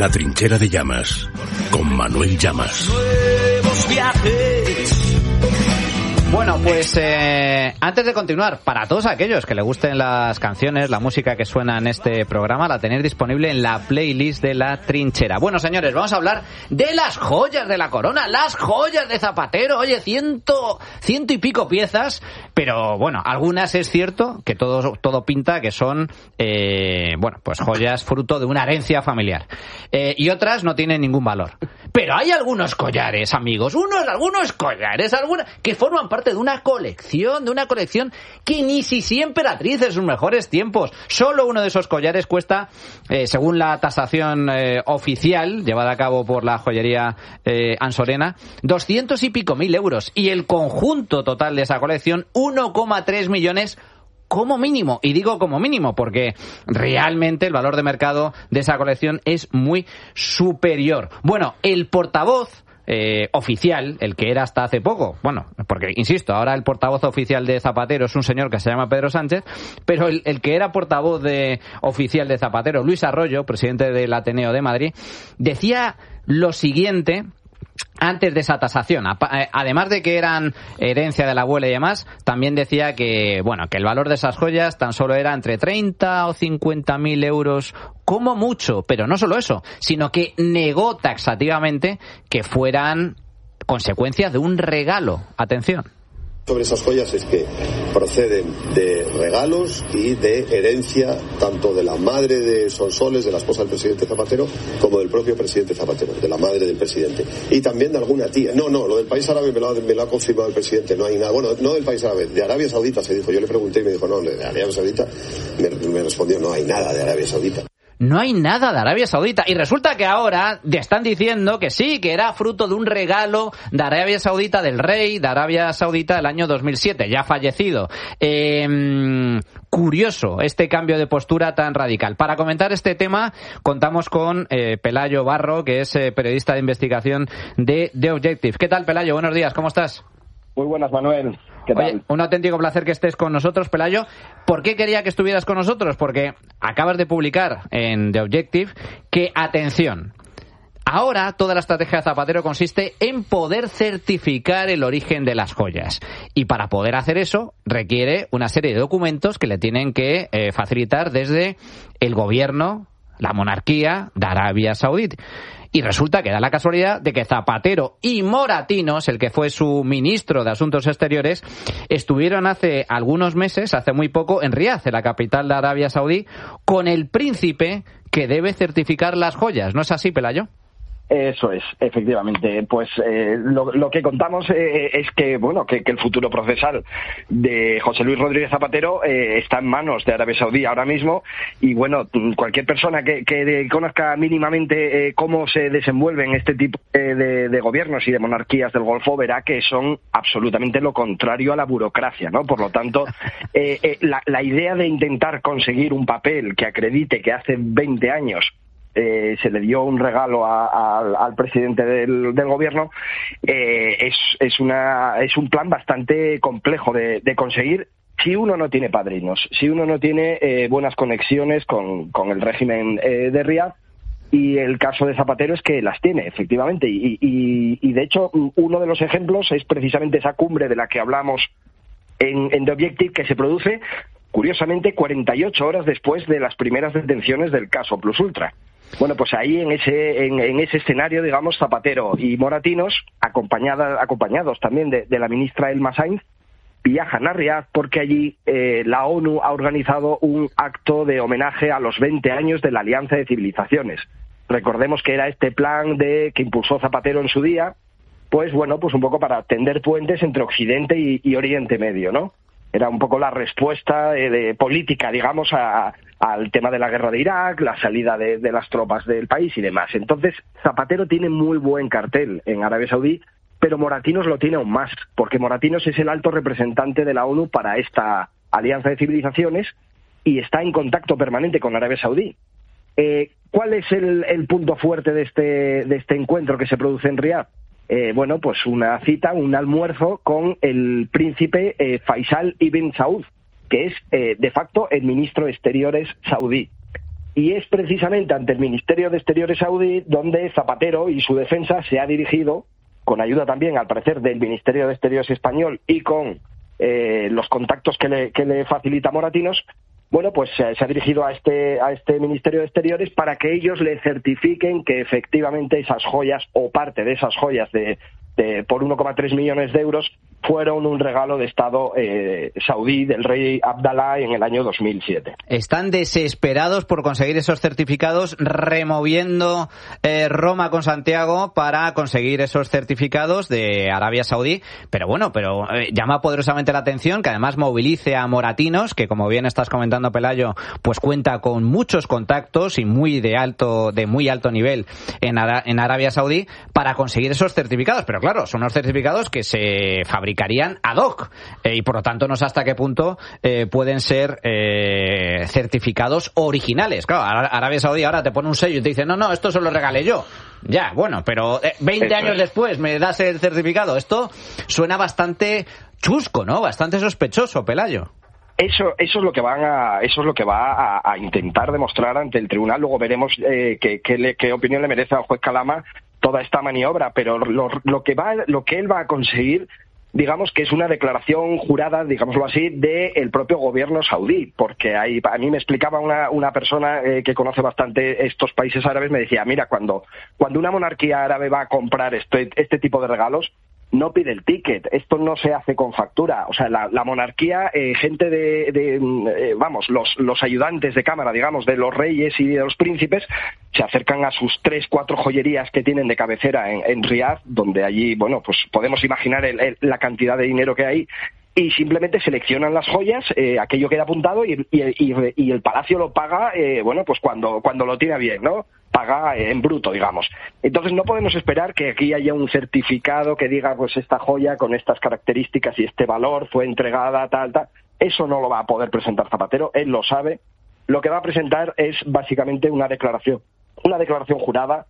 La trinchera de Llamas, con Manuel Llamas. Nuevos viajes. Bueno, pues antes de continuar, para todos aquellos que les gusten las canciones, la música que suena en este programa, la tenéis disponible en la playlist de La Trinchera. Bueno, señores, vamos a hablar de las joyas de la corona, las joyas de Zapatero. Oye, ciento y pico piezas, pero bueno, algunas es cierto que todo pinta que son, pues joyas fruto de una herencia familiar. Y otras no tienen ningún valor. Pero hay algunos collares, amigos, algunos collares, que forman parte de una colección que ni siquiera Emperatriz en sus mejores tiempos. Solo uno de esos collares cuesta, según la tasación oficial llevada a cabo por la joyería ansorena, 200 y pico mil euros. Y el conjunto total de esa colección, 1,3 millones como mínimo. Y digo como mínimo porque realmente el valor de mercado de esa colección es muy superior. Bueno, el portavoz oficial, el que era hasta hace poco, bueno, porque insisto, ahora el portavoz oficial de Zapatero es un señor que se llama Pedro Sánchez, pero el que era portavoz oficial de Zapatero, Luis Arroyo, presidente del Ateneo de Madrid, decía lo siguiente antes de esa tasación. Además de que eran herencia de la abuela y demás, también decía que el valor de esas joyas tan solo era entre 30 o 50 mil euros como mucho, pero no solo eso, sino que negó taxativamente que fueran consecuencias de un regalo. Atención. Sobre esas joyas es que proceden de regalos y de herencia tanto de la madre de Sonsoles, de la esposa del presidente Zapatero, como del propio presidente Zapatero, de la madre del presidente. Y también de alguna tía. No, lo del país árabe me lo ha confirmado el presidente, no hay nada. Bueno, no del país árabe, de Arabia Saudita se dijo. Yo le pregunté y me dijo, no, de Arabia Saudita. Me respondió, no hay nada de Arabia Saudita. No hay nada de Arabia Saudita. Y resulta que ahora están diciendo que sí, que era fruto de un regalo de Arabia Saudita, del rey de Arabia Saudita del año 2007, ya fallecido. Curioso este cambio de postura tan radical. Para comentar este tema contamos con Pelayo Barro, que es periodista de investigación de The Objective. ¿Qué tal, Pelayo? Buenos días, ¿cómo estás? Muy buenas, Manuel. ¿Qué tal? Oye, un auténtico placer que estés con nosotros, Pelayo. ¿Por qué quería que estuvieras con nosotros? Porque acabas de publicar en The Objective que, atención, ahora toda la estrategia de Zapatero consiste en poder certificar el origen de las joyas. Y para poder hacer eso requiere una serie de documentos que le tienen que facilitar desde el gobierno, la monarquía de Arabia Saudí. Y resulta que da la casualidad de que Zapatero y Moratinos, el que fue su ministro de Asuntos Exteriores, estuvieron hace algunos meses, hace muy poco, en Riad, en la capital de Arabia Saudí, con el príncipe que debe certificar las joyas. ¿No es así, Pelayo? Eso es, efectivamente. Pues lo que contamos es que el futuro procesal de José Luis Rodríguez Zapatero está en manos de Arabia Saudí ahora mismo, y cualquier persona que conozca mínimamente cómo se desenvuelven este tipo de gobiernos y de monarquías del Golfo verá que son absolutamente lo contrario a la burocracia, ¿no? Por lo tanto, la idea de intentar conseguir un papel que acredite que hace 20 años se le dio un regalo al presidente del gobierno, es un plan bastante complejo de conseguir si uno no tiene padrinos, si uno no tiene buenas conexiones con el régimen de Riad. Y el caso de Zapatero es que las tiene, efectivamente. Y de hecho, uno de los ejemplos es precisamente esa cumbre de la que hablamos en The Objective, que se produce, curiosamente, 48 horas después de las primeras detenciones del caso Plus Ultra. Bueno, pues ahí en ese escenario, digamos, Zapatero y Moratinos, acompañados también de la ministra Elma Sainz, viajan a Riad porque allí la ONU ha organizado un acto de homenaje a los 20 años de la Alianza de Civilizaciones. Recordemos que era este plan que impulsó Zapatero en su día, pues un poco para tender puentes entre Occidente y Oriente Medio, ¿no? Era un poco la respuesta de política, digamos, al tema de la guerra de Irak, la salida de las tropas del país y demás. Entonces, Zapatero tiene muy buen cartel en Arabia Saudí, pero Moratinos lo tiene aún más, porque Moratinos es el alto representante de la ONU para esta Alianza de Civilizaciones y está en contacto permanente con Arabia Saudí. ¿Cuál es el punto fuerte de este encuentro que se produce en Riad? Pues una cita, un almuerzo con el príncipe Faisal ibn Saud, que es de facto el ministro de Exteriores saudí. y es precisamente ante el Ministerio de Exteriores saudí donde Zapatero y su defensa se ha dirigido, con ayuda también, al parecer, del Ministerio de Exteriores español y con los contactos que le facilita Moratinos. Bueno, pues se ha dirigido a este Ministerio de Exteriores para que ellos le certifiquen que efectivamente esas joyas o parte de esas joyas por 1,3 millones de euros fueron un regalo de Estado saudí del rey Abdalá en el año 2007. Están desesperados por conseguir esos certificados, removiendo Roma con Santiago para conseguir esos certificados de Arabia Saudí. Pero bueno, llama poderosamente la atención que además movilice a Moratinos, que como bien estás comentando, Pelayo, pues cuenta con muchos contactos y de muy alto nivel en Arabia Saudí para conseguir esos certificados. Pero claro, son unos certificados que se fabricarían ad hoc y por lo tanto no sé hasta qué punto pueden ser certificados originales. Claro, Arabia Saudí ahora te pone un sello y te dice, no, esto se lo regalé yo. Ya, bueno, pero 20 años después me das el certificado. Esto suena bastante chusco, ¿no? Bastante sospechoso, Pelayo. Eso es lo que va a intentar demostrar ante el tribunal. Luego veremos qué opinión le merece al juez Calama toda esta maniobra, pero lo que él va a conseguir, digamos que es una declaración jurada, digámoslo así, del propio gobierno saudí, porque a mí me explicaba una persona que conoce bastante estos países árabes, me decía, mira, cuando una monarquía árabe va a comprar este tipo de regalos, no pide el ticket, esto no se hace con factura. O sea, la monarquía, gente los ayudantes de cámara, digamos, de los reyes y de los príncipes, se acercan a sus 3-4 joyerías que tienen de cabecera en Riad, donde allí, bueno, pues podemos imaginar la cantidad de dinero que hay, y simplemente seleccionan las joyas, aquello queda apuntado y el palacio lo paga, pues cuando lo tiene bien, ¿no? Paga en bruto, digamos. Entonces no podemos esperar que aquí haya un certificado que diga, pues esta joya con estas características y este valor fue entregada, tal. Eso no lo va a poder presentar Zapatero, él lo sabe. Lo que va a presentar es básicamente una declaración jurada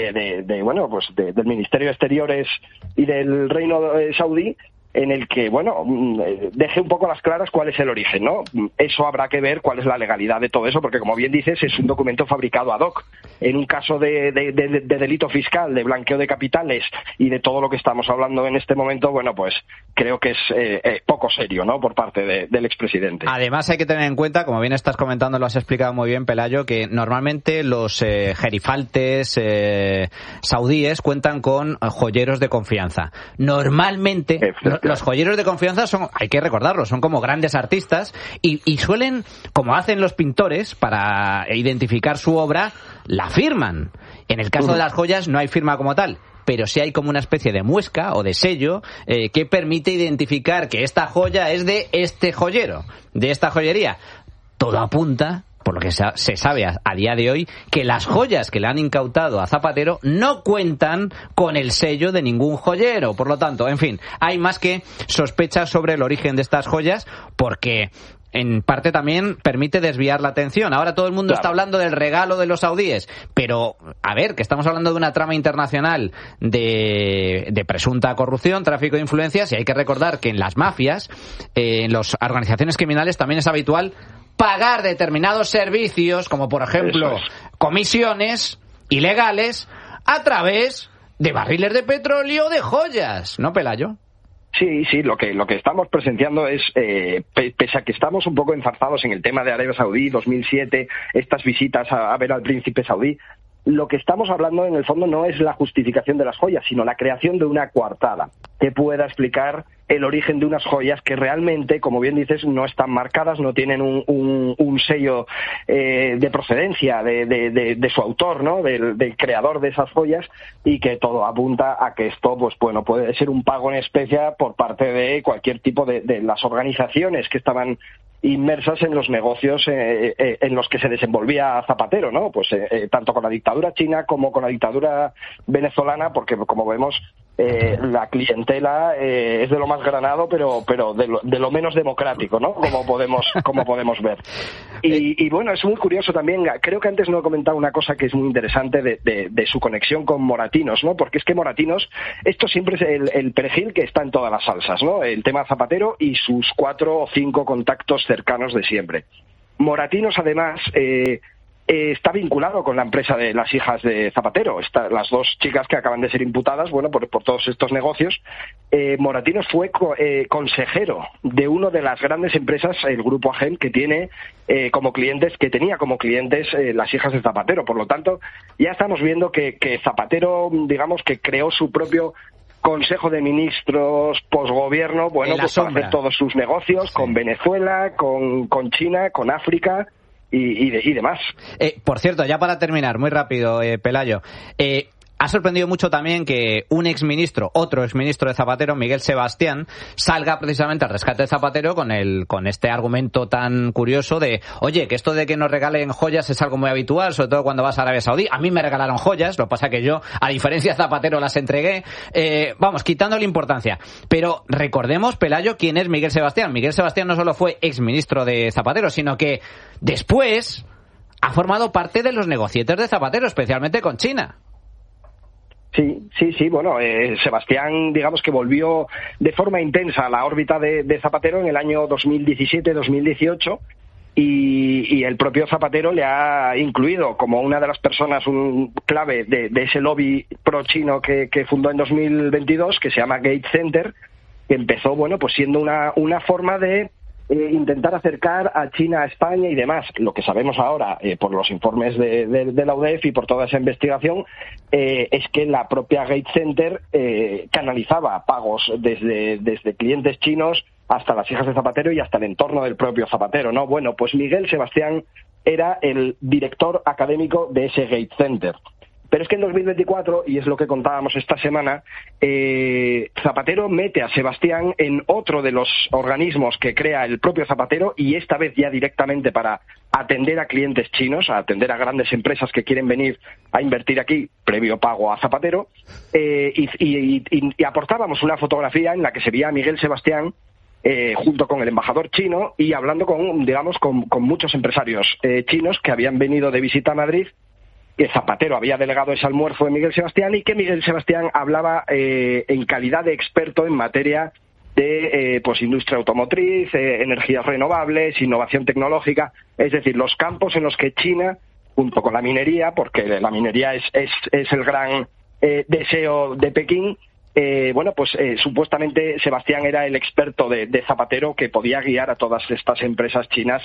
del Ministerio de Exteriores y del Reino Saudí, en el que, deje un poco a las claras cuál es el origen, ¿no? Eso habrá que ver cuál es la legalidad de todo eso, porque como bien dices, es un documento fabricado ad hoc. En un caso de delito fiscal, de blanqueo de capitales y de todo lo que estamos hablando en este momento, pues creo que es poco serio, ¿no?, por parte del expresidente. Además hay que tener en cuenta, como bien estás comentando, lo has explicado muy bien, Pelayo, que normalmente los gerifaltes saudíes cuentan con joyeros de confianza. Normalmente los joyeros de confianza hay que recordarlo, son como grandes artistas y suelen, como hacen los pintores para identificar su obra, la firman. En el caso de las joyas no hay firma como tal, pero sí hay como una especie de muesca o de sello que permite identificar que esta joya es de este joyero, de esta joyería. Todo apunta, por lo que se sabe a día de hoy, que las joyas que le han incautado a Zapatero no cuentan con el sello de ningún joyero. Por lo tanto, en fin, hay más que sospechas sobre el origen de estas joyas, porque en parte también permite desviar la atención. Ahora todo el mundo está hablando del regalo de los saudíes, pero a ver, que estamos hablando de una trama internacional de presunta corrupción, tráfico de influencias, y hay que recordar que en las mafias, en las organizaciones criminales, también es habitual pagar determinados servicios, como por ejemplo comisiones ilegales, a través de barriles de petróleo o de joyas, ¿no, Pelayo? Sí, lo que estamos presenciando es, pese a que estamos un poco enzarzados en el tema de Arabia Saudí, 2007, estas visitas a ver al príncipe saudí, lo que estamos hablando en el fondo no es la justificación de las joyas, sino la creación de una coartada que pueda explicar el origen de unas joyas que realmente, como bien dices, no están marcadas, no tienen un sello de procedencia de su autor, ¿no?, del creador de esas joyas, y que todo apunta a que esto, puede ser un pago en especie por parte de cualquier tipo de las organizaciones que estaban inmersas en los negocios en los que se desenvolvía Zapatero, ¿no? Tanto con la dictadura china como con la dictadura venezolana, porque como vemos la clientela es de lo más granado, pero de lo menos democrático, ¿no? Como podemos ver. Y es muy curioso también, creo que antes no he comentado una cosa que es muy interesante de su conexión con Moratinos, ¿no? Porque es que Moratinos, esto siempre es el perejil que está en todas las salsas, ¿no? El tema Zapatero y sus 4 o 5 contactos cercanos de siempre. Moratinos, además, está vinculado con la empresa de las hijas de Zapatero. Las dos chicas que acaban de ser imputadas, bueno, por todos estos negocios. Moratinos fue consejero de una de las grandes empresas, el Grupo AGEN, que tenía como clientes las hijas de Zapatero. Por lo tanto, ya estamos viendo que Zapatero, digamos, que creó su propio Consejo de Ministros posgobierno, bueno, pues para hacer todos sus negocios con Venezuela, con China, con África y demás. Por cierto, ya para terminar, muy rápido, Pelayo, ha sorprendido mucho también que otro exministro de Zapatero, Miguel Sebastián, salga precisamente al rescate de Zapatero con este argumento tan curioso de, oye, que esto de que nos regalen joyas es algo muy habitual, sobre todo cuando vas a Arabia Saudí. A mí me regalaron joyas, lo que pasa que yo, a diferencia de Zapatero, las entregué. Quitándole importancia. Pero recordemos, Pelayo, quién es Miguel Sebastián. Miguel Sebastián no solo fue exministro de Zapatero, sino que después ha formado parte de los negocietes de Zapatero, especialmente con China. Sí, bueno, Sebastián, digamos que volvió de forma intensa a la órbita de Zapatero en el año 2017-2018 y el propio Zapatero le ha incluido como una de las personas clave de ese lobby pro-chino que fundó en 2022, que se llama Gates Center, que empezó, bueno, pues siendo una forma de intentar acercar a China a España y demás. Lo que sabemos ahora, por los informes de la UDEF y por toda esa investigación, es que la propia Gates Center canalizaba pagos desde clientes chinos hasta las hijas de Zapatero y hasta el entorno del propio Zapatero, ¿no? Bueno, pues Miguel Sebastián era el director académico de ese Gates Center. Pero es que en 2024, y es lo que contábamos esta semana, Zapatero mete a Sebastián en otro de los organismos que crea el propio Zapatero, y esta vez ya directamente para atender a clientes chinos, a atender a grandes empresas que quieren venir a invertir aquí, previo pago a Zapatero, y aportábamos una fotografía en la que se veía a Miguel Sebastián junto con el embajador chino y hablando con muchos empresarios chinos que habían venido de visita a Madrid, que Zapatero había delegado ese almuerzo de Miguel Sebastián y que Miguel Sebastián hablaba en calidad de experto en materia de industria automotriz, energías renovables, innovación tecnológica, es decir, los campos en los que China, junto con la minería, porque la minería es el gran deseo de Pekín, supuestamente Sebastián era el experto de Zapatero que podía guiar a todas estas empresas chinas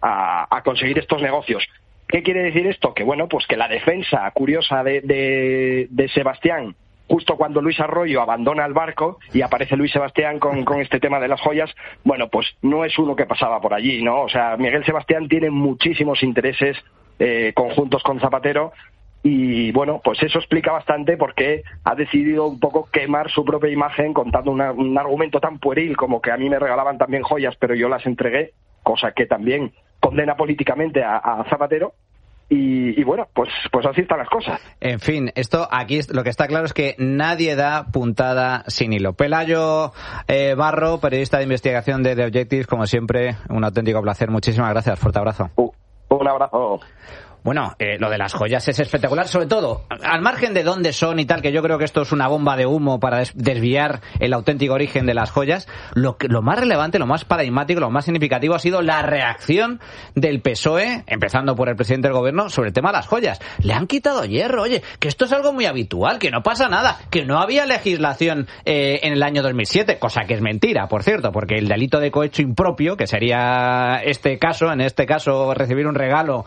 a conseguir estos negocios. ¿Qué quiere decir esto? Que bueno, pues que la defensa curiosa de Sebastián, justo cuando Luis Arroyo abandona el barco y aparece Luis Sebastián con este tema de las joyas, bueno, pues no es uno que pasaba por allí, ¿no? O sea, Miguel Sebastián tiene muchísimos intereses conjuntos con Zapatero y bueno, pues eso explica bastante por qué ha decidido un poco quemar su propia imagen contando un argumento tan pueril como que a mí me regalaban también joyas pero yo las entregué, cosa que también condena políticamente a Zapatero. Y bueno, pues así están las cosas. En fin, esto aquí lo que está claro es que nadie da puntada sin hilo. Pelayo Barro, periodista de investigación de The Objective, como siempre, un auténtico placer. Muchísimas gracias. Fuerte abrazo. Un abrazo. Bueno, lo de las joyas es espectacular, sobre todo, al margen de dónde son y tal, que yo creo que esto es una bomba de humo para desviar el auténtico origen de las joyas. Lo más relevante, lo más paradigmático, lo más significativo ha sido la reacción del PSOE, empezando por el presidente del gobierno, sobre el tema de las joyas. Le han quitado hierro, oye, que esto es algo muy habitual, que no pasa nada, que no había legislación en el año 2007, cosa que es mentira, por cierto, porque el delito de cohecho impropio, que sería en este caso recibir un regalo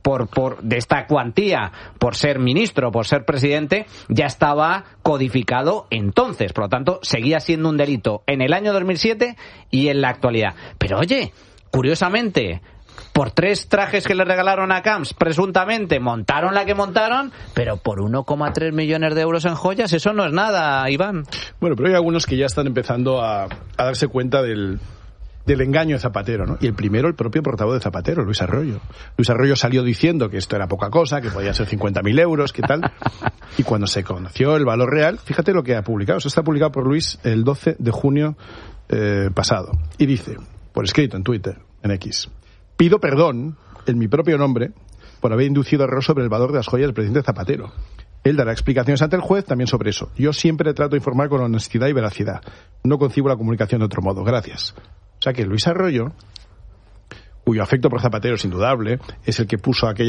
de esta cuantía por ser ministro, por ser presidente, ya estaba codificado entonces. Por lo tanto, seguía siendo un delito en el año 2007 y en la actualidad. Pero oye, curiosamente, por 3 trajes que le regalaron a Camps, presuntamente montaron la que montaron, pero por 1,3 millones de euros en joyas, eso no es nada, Iván. Bueno, pero hay algunos que ya están empezando a darse cuenta del engaño de Zapatero, ¿no? Y el primero, el propio portavoz de Zapatero, Luis Arroyo. Luis Arroyo salió diciendo que esto era poca cosa, que podía ser 50.000 euros, ¿qué tal? Y cuando se conoció el valor real, fíjate lo que ha publicado. Eso está publicado por Luis el 12 de junio pasado. Y dice, por escrito en Twitter, en X, pido perdón en mi propio nombre por haber inducido error sobre el valor de las joyas del presidente Zapatero. Él dará explicaciones ante el juez también sobre eso. Yo siempre trato de informar con honestidad y veracidad. No concibo la comunicación de otro modo. Gracias. O sea que Luis Arroyo, cuyo afecto por Zapatero es indudable, es el que puso aquella